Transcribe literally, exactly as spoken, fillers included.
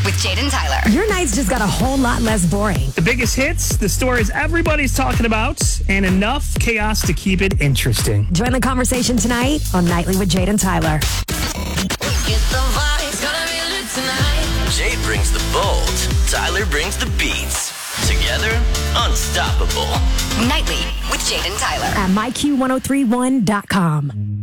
with Jade and Tyler. Your nights just got a whole lot less boring. The biggest hits, the stories everybody's talking about, and enough chaos to keep it interesting. Join the conversation tonight on Nightly with Jade and Tyler. Get the vibe, it's gonna be lit tonight. Jade brings the bold, Tyler brings the beats. Together, unstoppable. Nightly with Jade and Tyler. At my Q ten thirty-one dot com.